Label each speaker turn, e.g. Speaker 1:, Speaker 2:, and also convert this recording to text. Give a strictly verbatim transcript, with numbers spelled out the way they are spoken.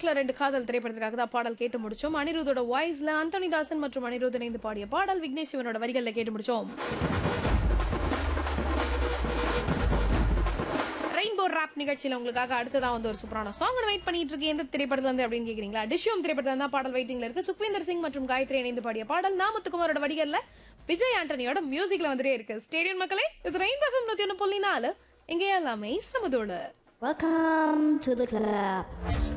Speaker 1: லிஸ்ட்ல ரெண்டு காதல் திரைப்படத்துக்காக தான் பாடல் கேட்டு முடிச்சோம். அனிருத்தோட வாய்ஸ்ல அந்தோனிதாசன் மற்றும் அனிருத் இணைந்து பாடிய பாடல் விக்னேஷ் சிவனோட வரிகள்ல கேட்டு முடிச்சோம். ரெயின்போ ராப் நிகழ்ச்சியில உங்களுக்காக அடுத்ததா வந்து ஒரு சூப்பரான சாங் வெயிட் பண்ணிட்டு இருக்கு. எந்த திரைப்படத்துல இருந்து அப்படின்னு கேக்குறீங்களா? டிஷ்யூம் திரைப்படத்துல தான் பாடல் வெயிட்டிங்ல இருக்கு. சுக்வீந்தர் சிங் மற்றும் காயத்ரி இணைந்து பாடிய பாடல் நாமத்துக்குமாரோட வரிகள்ல விஜய் ஆண்டனியோட மியூசிக்ல வந்துட்டே இருக்கு. ஸ்டேடியம் மக்களே, இது ரெயின்போ எஃப்எம் நூத்தி ஒன்று புள்ளி நாலு. இங்கே எல்லாமே சமதோடு.
Speaker 2: Welcome to the club.